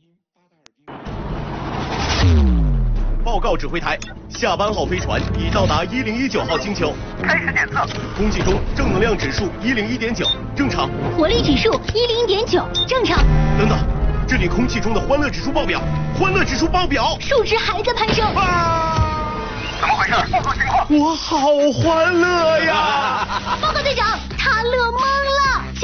报告指挥台，下班号飞船已到达1019号星球， 开始检测。 空气中正能量指数101.9，正常。 活力指数101.9，正常。 等等，这里空气中的欢乐指数爆表，欢乐指数爆表， 数值还在攀升。 啊！怎么回事？报告情况。 我好欢乐呀！ 报告队长，他乐懵了。